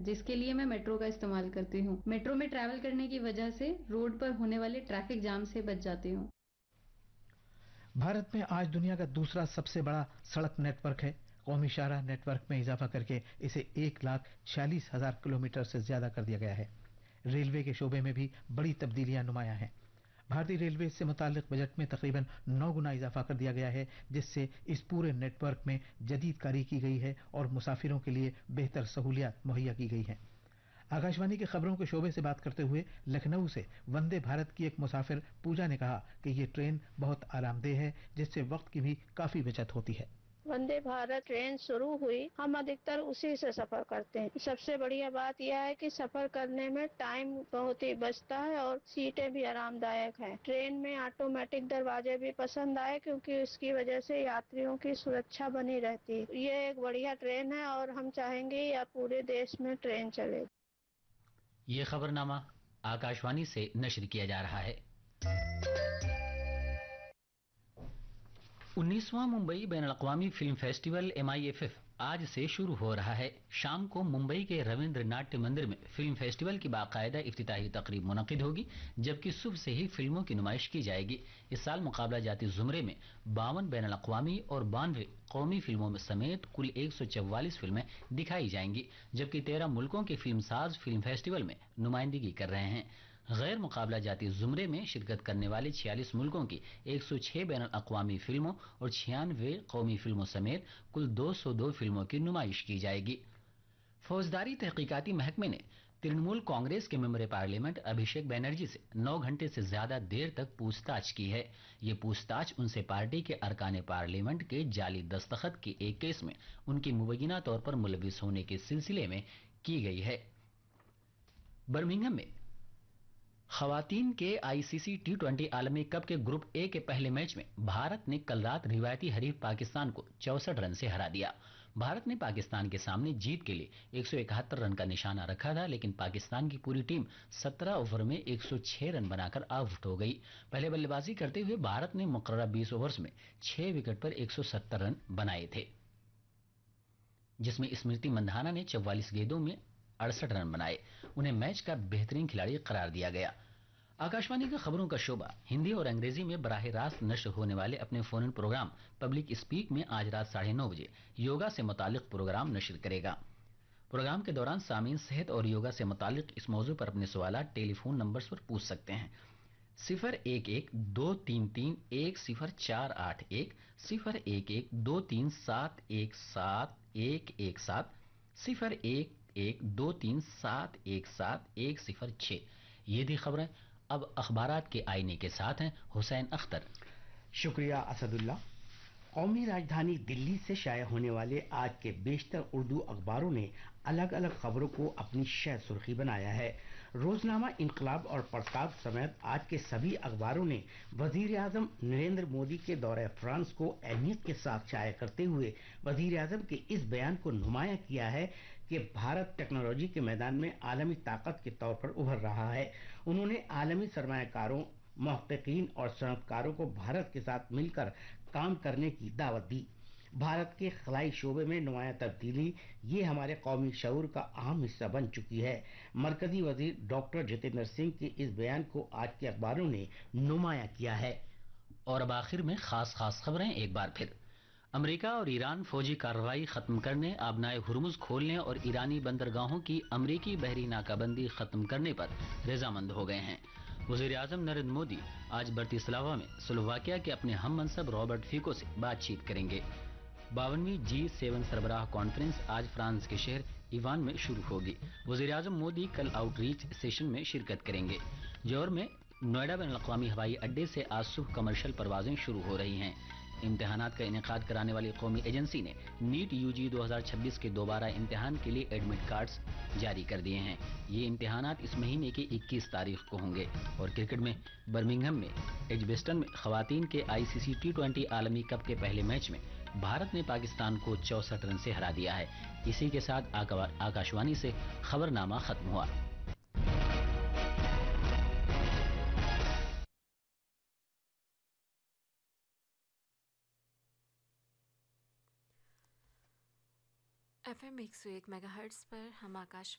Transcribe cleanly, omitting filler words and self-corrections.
جس کے لیے میں میٹرو کا استعمال کرتی ہوں. میٹرو میں ٹریول کرنے کی وجہ سے روڈ پر ہونے والے ٹریفک جام سے بچ جاتی ہوں. بھارت میں آج دنیا کا دوسرا سب سے بڑا سڑک نیٹ ورک ہے. قومی شاہراہ نیٹ ورک میں اضافہ کر کے اسے 1,46,000 کلومیٹر سے زیادہ کر دیا گیا ہے. ریلوے کے شعبے میں بھی بڑی تبدیلیاں نمایاں ہیں. بھارتی ریلوے سے متعلق بجٹ میں تقریباً 9 گنا اضافہ کر دیا گیا ہے، جس سے اس پورے نیٹ ورک میں جدید کاری کی گئی ہے اور مسافروں کے لیے بہتر سہولیات مہیا کی گئی ہیں. آکاشوانی کی خبروں کے شعبے سے بات کرتے ہوئے لکھنؤ سے وندے بھارت کی ایک مسافر پوجا نے کہا کہ یہ ٹرین بہت آرام دہ ہے، جس سے وقت کی بھی کافی بچت ہوتی ہے. وندے بھارت ٹرین شروع ہوئی، ہم ادھکتر اسی سے سفر کرتے ہیں. سب سے بڑھیا بات یہ ہے کہ سفر کرنے میں ٹائم بہت ہی بچتا ہے اور سیٹیں بھی آرام دائک ہیں. ٹرین میں آٹومیٹک دروازے بھی پسند آئے کیونکہ اس کی وجہ سے یاتریوں کی سرکشا بنی رہتی. یہ ایک بڑھیا ٹرین ہے اور ہم چاہیں گے یا پورے دیش میں ٹرین چلے. یہ خبرنامہ آکاشوانی سے نشر کیا جا رہا ہے. 19واں ممبئی بین الاقوامی فلم فیسٹیول MIFF آج سے شروع ہو رہا ہے. شام کو ممبئی کے رویندر ناٹیہ مندر میں فلم فیسٹیول کی باقاعدہ افتتاحی تقریب منعقد ہوگی، جبکہ صبح سے ہی فلموں کی نمائش کی جائے گی. اس سال مقابلہ جاتی زمرے میں 52 بین الاقوامی اور 92 قومی فلموں سمیت کل 144 فلمیں دکھائی جائیں گی، جبکہ 13 ملکوں کے فلم ساز فلم فیسٹیول میں نمائندگی کر رہے ہیں. غیر مقابلہ جاتی زمرے میں شرکت کرنے والے 46 ملکوں کی 106 بین الاقوامی فلموں اور 96 قومی فلموں سمیت کل 202 فلموں کی نمائش کی جائے گی. فوجداری تحقیقاتی محکمے نے ترنمول کانگریس کے ممبر پارلیمنٹ ابھیشیک بنرجی سے 9 گھنٹے سے زیادہ دیر تک پوچھ تاچھ کی ہے. یہ پوچھ تاچھ ان سے پارٹی کے ارکان پارلیمنٹ کے جعلی دستخط کے ایک کیس میں ان کی مبینہ طور پر ملوث ہونے کے سلسلے میں کی گئی ہے. برمنگھم میں خواتین کے ICC T20 عالمی کپ کے گروپ اے کے پہلے میچ میں بھارت نے کل رات روایتی حریف پاکستان کو 64 رن سے ہرا دیا. بھارت نے پاکستان کے سامنے جیت کے لیے 171 رن کا نشانہ رکھا تھا، لیکن پاکستان کی پوری ٹیم 17 اوور میں 106 رن بنا کر آؤٹ ہو گئی. پہلے بلے بازی کرتے ہوئے بھارت نے مقررہ 20 اوورز میں 6 وکٹ پر 170 رن بنائے تھے، جس میں اسمرتی مندھانا نے 44 گیندوں میں 68 رن بنائے. انہیں میچ کا بہترین کھلاڑی قرار دیا گیا. آکاشوانی کی خبروں کا شعبہ ہندی اور انگریزی میں براہ راست نشر ہونے والے اپنے فون ان پروگرام پبلک اسپیک میں آج رات 9:30 بجے یوگا سے متعلق پروگرام نشر کرے گا. پروگرام کے دوران سامعین صحت اور یوگا سے متعلق اس موضوع پر اپنے سوالات ٹیلی فون نمبرز پر پوچھ سکتے ہیں. 011-233-1048 011-237-17-117 011-237-17-106. یہ تھی خبریں. اب اخبارات کے آئینے کے ساتھ ہیں حسین اختر. شکریہ اسد اللہ. قومی راجدھانی دلی سے شائع ہونے والے آج کے بیشتر اردو اخباروں نے الگ الگ خبروں کو اپنی شہ سرخی بنایا ہے. روزنامہ انقلاب اور پرتاب سمیت آج کے سبھی اخباروں نے وزیر اعظم نریندر مودی کے دورہ فرانس کو اہمیت کے ساتھ شائع کرتے ہوئے وزیر اعظم کے اس بیان کو نمایاں کیا ہے کہ بھارت ٹیکنالوجی کے میدان میں عالمی طاقت کے طور پر ابھر رہا ہے. انہوں نے عالمی سرمایہ کاروں، محققین اور صنعت کاروں کو بھارت کے ساتھ مل کر کام کرنے کی دعوت دی. بھارت کے خلائی شعبے میں نمایاں تبدیلی یہ ہمارے قومی شعور کا اہم حصہ بن چکی ہے. مرکزی وزیر ڈاکٹر جتیندر سنگھ کے اس بیان کو آج کے اخباروں نے نمایاں کیا ہے. اور اب آخر میں خاص خبریں ایک بار پھر. امریکہ اور ایران فوجی کارروائی ختم کرنے، آبنائے ہرمز کھولنے اور ایرانی بندرگاہوں کی امریکی بحری ناکہ بندی ختم کرنے پر رضامند ہو گئے ہیں. وزیر اعظم نریندر مودی آج برتیسلاوا میں سلوواکیہ کے اپنے ہم منصب رابرٹ فیکو سے بات چیت کریں گے. 52ویں G7 سربراہ کانفرنس آج فرانس کے شہر ایوان میں شروع ہوگی. وزیر اعظم مودی کل آؤٹ ریچ سیشن میں شرکت کریں گے. جوہر میں نوئیڈا بین الاقوامی ہوائی اڈے سے آج صبح کمرشل پروازیں شروع ہو رہی ہیں. امتحانات کا انعقاد کرانے والی قومی ایجنسی نے نیٹ UG 2026 کے دوبارہ امتحان کے لیے ایڈمٹ کارڈز جاری کر دیے ہیں. یہ امتحانات اس مہینے کی 21 تاریخ کو ہوں گے. اور کرکٹ میں برمنگھم میں ایجبسٹن میں خواتین کے ICC T20 عالمی کپ کے پہلے میچ میں بھارت نے پاکستان کو 64 رن سے ہرا دیا ہے. اسی کے ساتھ آکاشوانی سے خبرنامہ ختم ہوا. FM 101 میگا ہرٹز پر ہم آکاش